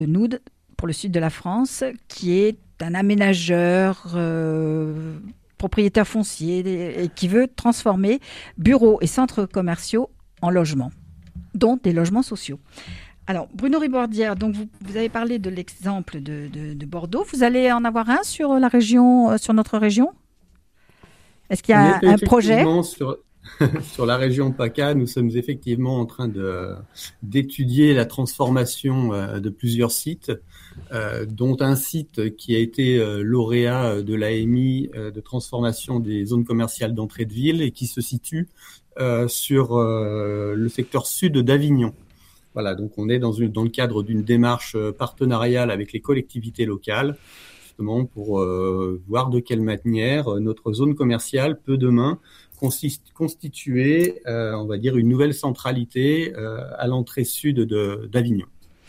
Noud pour le sud de la France, qui est un aménageur, propriétaire foncier et qui veut transformer bureaux et centres commerciaux en logements, dont des logements sociaux. Alors, Bruno Ribordière, donc vous avez parlé de l'exemple de Bordeaux. Vous allez en avoir un sur la région, sur notre région? Est-ce qu'il y a un projet? Sur la région PACA, nous sommes effectivement en train d'étudier la transformation de plusieurs sites, dont un site qui a été lauréat de l'AMI de transformation des zones commerciales d'entrée de ville et qui se situe sur le secteur sud d'Avignon. Voilà, donc on est dans le cadre d'une démarche partenariale avec les collectivités locales, justement pour voir de quelle manière notre zone commerciale peut demain constituer, on va dire, une nouvelle centralité à l'entrée sud d'Avignon.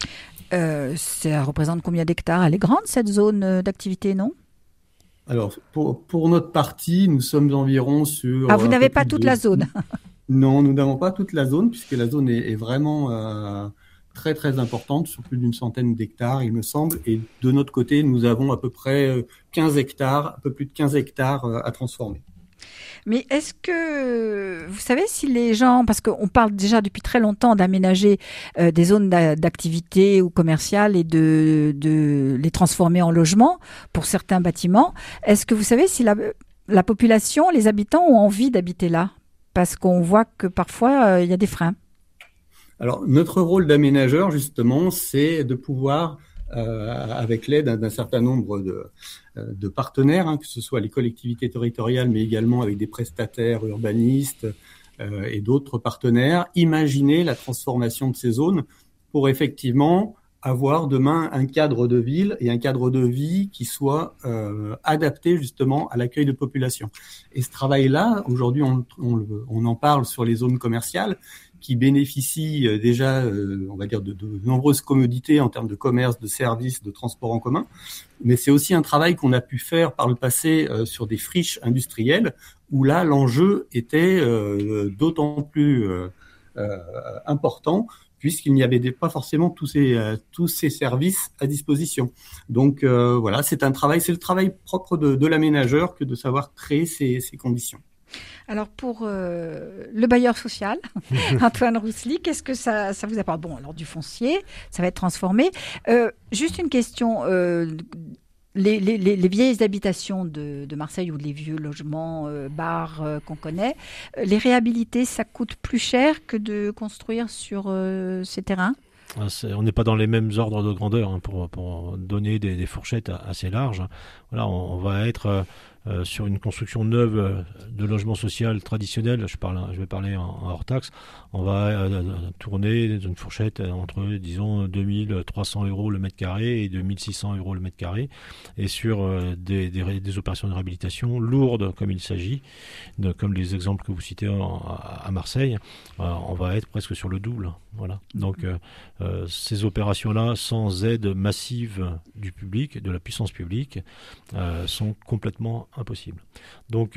Ça représente combien d'hectares? Elle est grande, cette zone d'activité, non? Alors, pour notre partie, nous sommes environ sur... Ah, vous n'avez pas toute la zone? Non, nous n'avons pas toute la zone, puisque la zone est vraiment très, très importante, sur plus d'une centaine d'hectares, il me semble. Et de notre côté, nous avons à peu près 15 hectares, un peu plus de 15 hectares à transformer. Mais est-ce que vous savez si les gens, parce qu'on parle déjà depuis très longtemps d'aménager des zones d'activité ou commerciales et de les transformer en logements pour certains bâtiments, est-ce que vous savez si la population, les habitants ont envie d'habiter là? Parce qu'on voit que parfois, il y a des freins. Alors, notre rôle d'aménageur, justement, c'est de pouvoir, avec l'aide d'un certain nombre de partenaires, que ce soit les collectivités territoriales, mais également avec des prestataires urbanistes et d'autres partenaires, imaginer la transformation de ces zones pour effectivement avoir demain un cadre de ville et un cadre de vie qui soit adapté justement à l'accueil de population. Et ce travail-là, aujourd'hui, on en parle sur les zones commerciales qui bénéficient déjà, on va dire, de nombreuses commodités en termes de commerce, de services, de transport en commun. Mais c'est aussi un travail qu'on a pu faire par le passé sur des friches industrielles où là, l'enjeu était d'autant plus important puisqu'il n'y avait pas forcément tous ces services à disposition. Donc voilà, c'est le travail propre de l'aménageur que de savoir créer ces conditions. Alors pour le bailleur social, Antoine Roussely, qu'est-ce que ça vous apporte? Bon, alors du foncier, ça va être transformé. Juste une question, les vieilles habitations de Marseille ou les vieux logements, bars qu'on connaît, les réhabiliter, ça coûte plus cher que de construire sur ces terrains? On n'est pas dans les mêmes ordres de grandeur pour donner des fourchettes assez larges. Voilà, on va être sur une construction neuve de logement social traditionnel. Je vais parler en hors taxe. On va tourner dans une fourchette entre, disons, 2300 € le mètre carré et 2600 € le mètre carré. Et sur des opérations de réhabilitation lourdes, comme il s'agit, comme les exemples que vous citez à Marseille, on va être presque sur le double. Voilà. Donc, ces opérations-là, sans aide massive du public, de la puissance publique, sont complètement impossibles. Donc,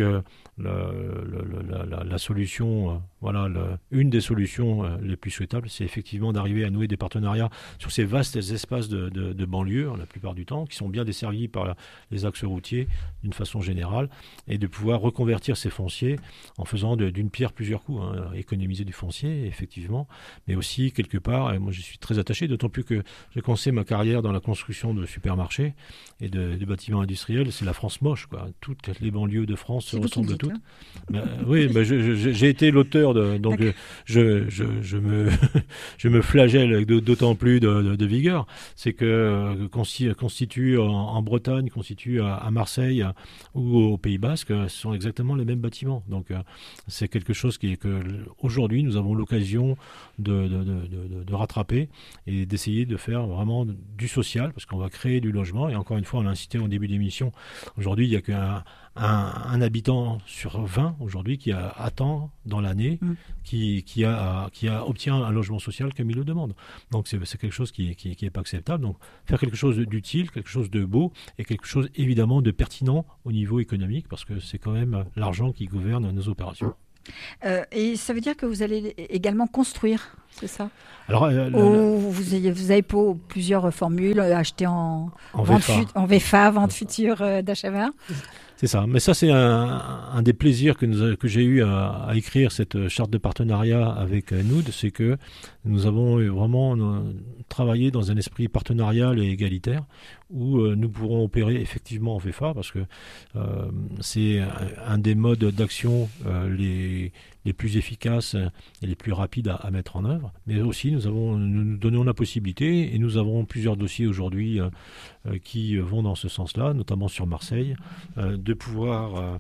la solution, une des solutions les plus souhaitables, c'est effectivement d'arriver à nouer des partenariats sur ces vastes espaces de banlieue, la plupart du temps, qui sont bien desservis par les axes routiers d'une façon générale, et de pouvoir reconvertir ces fonciers en faisant d'une pierre plusieurs coups, économiser du foncier, effectivement, mais aussi quelque part, et moi je suis très attaché, d'autant plus que j'ai commencé ma carrière dans la construction de supermarchés et de bâtiments industriels. C'est la France moche, quoi. Toutes les banlieues de France se ressemblent toutes. Oui, j'ai été l'auteur donc je me flagelle avec d'autant plus de vigueur. C'est que constitue en Bretagne, constitue à Marseille ou au Pays Basque, ce sont exactement les mêmes bâtiments. Donc c'est quelque chose que aujourd'hui nous avons l'occasion de rattraper et d'essayer de faire vraiment du social, parce qu'on va créer du logement. Et encore une fois, on l'a incité au début d'émission, aujourd'hui il n'y a qu'un habitant sur 20 aujourd'hui qui attend dans l'année, qui obtient un logement social comme il le demande. Donc c'est quelque chose qui est pas acceptable. Donc faire quelque chose d'utile, quelque chose de beau et quelque chose évidemment de pertinent au niveau économique, parce que c'est quand même l'argent qui gouverne nos opérations. Et ça veut dire que vous allez également construire, c'est ça? Alors, Vous avez plusieurs formules achetées en VFA, vente future d'HMR. C'est ça. Mais ça, c'est un des plaisirs que j'ai eu à écrire cette charte de partenariat avec Noud, c'est que nous avons vraiment travaillé dans un esprit partenarial et égalitaire où nous pourrons opérer effectivement en VFA parce que c'est un des modes d'action les plus efficaces et les plus rapides à mettre en œuvre. Mais aussi, nous donnons la possibilité, et nous avons plusieurs dossiers aujourd'hui qui vont dans ce sens-là, notamment sur Marseille, de pouvoir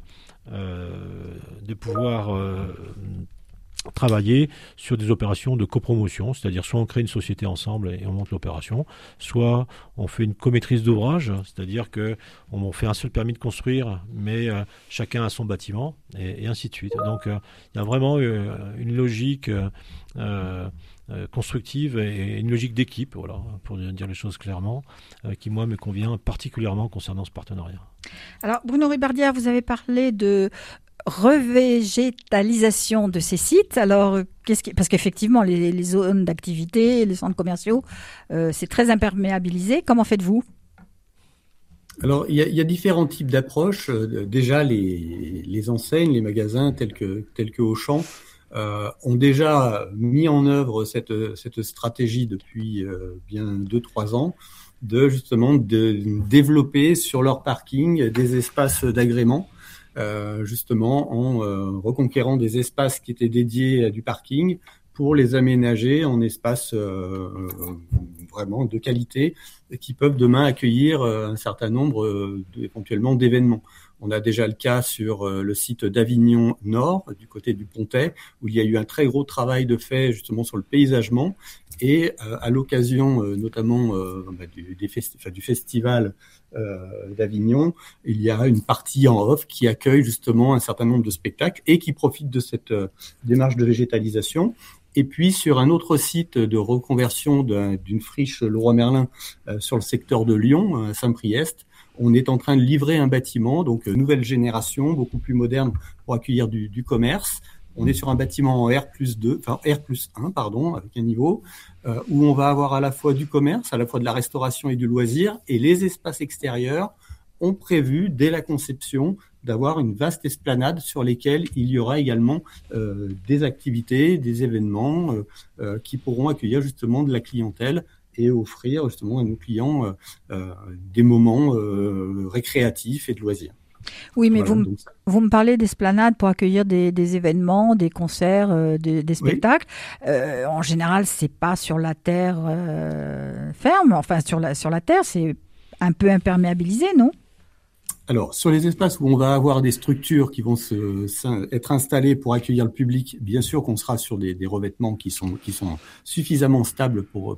travailler sur des opérations de copromotion, c'est-à-dire soit on crée une société ensemble et on monte l'opération, soit on fait une comaîtrise d'ouvrage, c'est-à-dire qu'on fait un seul permis de construire, mais chacun a son bâtiment, et ainsi de suite. Donc il y a vraiment une logique constructive et une logique d'équipe, voilà, pour dire les choses clairement, qui moi me convient particulièrement concernant ce partenariat. Alors Bruno Ribardière, vous avez parlé de revégétalisation de ces sites. Alors, parce qu'effectivement, les zones d'activité, les centres commerciaux, c'est très imperméabilisé. Comment faites-vous? Alors, il y a différents types d'approches. Déjà, les enseignes, les magasins tels que Auchan ont déjà mis en œuvre cette stratégie depuis bien 2-3 ans de développer sur leur parking des espaces d'agrément. Justement en reconquérant des espaces qui étaient dédiés à du parking pour les aménager en espaces vraiment de qualité qui peuvent demain accueillir un certain nombre éventuellement d'événements. On a déjà le cas sur le site d'Avignon Nord, du côté du Pontet, où il y a eu un très gros travail de fait justement sur le paysagement. Et à l'occasion notamment du festival d'Avignon, il y a une partie en off qui accueille justement un certain nombre de spectacles et qui profite de cette démarche de végétalisation. Et puis sur un autre site de reconversion d'une friche Leroy Merlin sur le secteur de Lyon, Saint-Priest, on est en train de livrer un bâtiment, donc nouvelle génération, beaucoup plus moderne pour accueillir du commerce. On est sur un bâtiment en R+1, avec un niveau, où on va avoir à la fois du commerce, à la fois de la restauration et du loisir, et les espaces extérieurs ont prévu, dès la conception, d'avoir une vaste esplanade sur lesquelles il y aura également des activités, des événements qui pourront accueillir justement de la clientèle et offrir justement à nos clients des moments récréatifs et de loisirs. Oui, mais voilà, vous me parlez d'esplanade pour accueillir des événements, des concerts, des spectacles. Oui. En général, c'est pas sur la terre ferme. Enfin, sur la terre, c'est un peu imperméabilisé, non? Alors, sur les espaces où on va avoir des structures qui vont être installées pour accueillir le public, bien sûr qu'on sera sur des revêtements qui sont suffisamment stables pour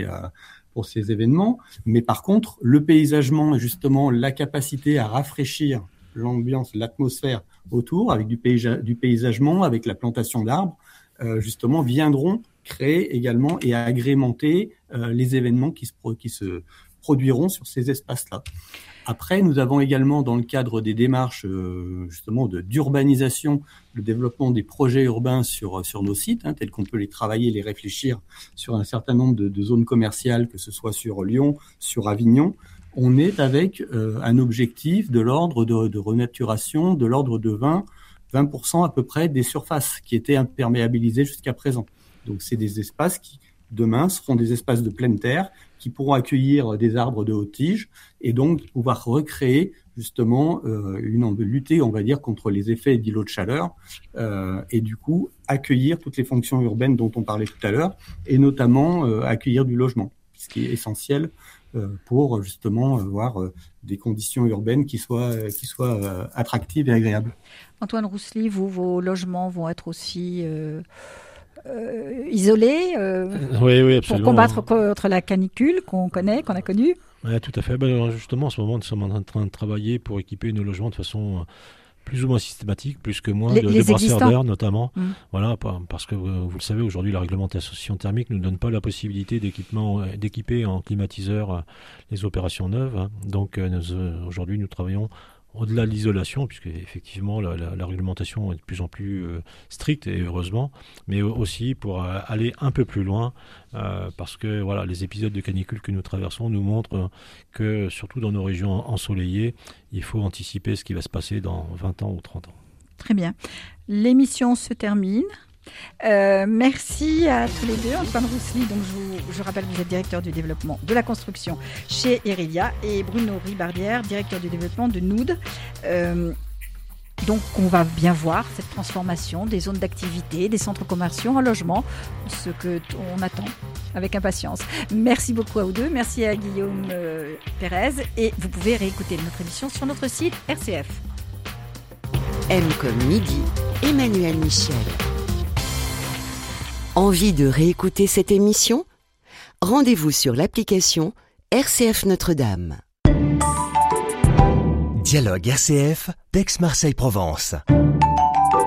ces événements. Mais par contre, le paysagement et justement la capacité à rafraîchir l'ambiance, l'atmosphère autour, avec du paysagement, avec la plantation d'arbres, justement viendront créer également et agrémenter les événements qui se produiront sur ces espaces-là. Après, nous avons également, dans le cadre des démarches justement d'urbanisation, le développement des projets urbains sur nos sites, tels qu'on peut les travailler, les réfléchir sur un certain nombre de zones commerciales, que ce soit sur Lyon, sur Avignon. On est avec un objectif de l'ordre de renaturation, de l'ordre de 20% à peu près des surfaces qui étaient imperméabilisées jusqu'à présent. Donc, c'est des espaces qui, demain, seront des espaces de pleine terre qui pourront accueillir des arbres de haute tige et donc pouvoir recréer justement lutter, on va dire, contre les effets d'îlots de chaleur et du coup accueillir toutes les fonctions urbaines dont on parlait tout à l'heure et notamment accueillir du logement, ce qui est essentiel pour justement avoir des conditions urbaines qui soient attractives et agréables. Antoine Roussely, vos logements vont être aussi isolés oui, pour combattre contre la canicule qu'on a connue. Oui, tout à fait. Justement, en ce moment, nous sommes en train de travailler pour équiper nos logements de façon plus ou moins systématique, plus que moins, de brasseurs d'air notamment. Voilà, parce que vous le savez, aujourd'hui, la réglementation thermique ne nous donne pas la possibilité d'équiper en climatiseur les opérations neuves. Donc aujourd'hui, nous travaillons au-delà de l'isolation, puisque effectivement la réglementation est de plus en plus stricte, et heureusement, mais aussi pour aller un peu plus loin, parce que voilà, les épisodes de canicule que nous traversons nous montrent que, surtout dans nos régions ensoleillées, il faut anticiper ce qui va se passer dans 20 ans ou 30 ans. Très bien. L'émission se termine. Merci à tous les deux. Antoine Roussely, donc je rappelle que vous êtes directeur du développement de la construction chez Erilia, et Bruno Ribardière, directeur du développement de Noud. Donc on va bien voir cette transformation des zones d'activité, des centres commerciaux en logement, ce qu'on attend avec impatience. Merci beaucoup à vous deux, merci à Guillaume Pérez, et vous pouvez réécouter notre émission sur notre site RCF. M comme midi, Emmanuel Michel. Envie de réécouter cette émission ? Rendez-vous sur l'application RCF Notre-Dame. Dialogue RCF, d'Aix-Marseille-Provence.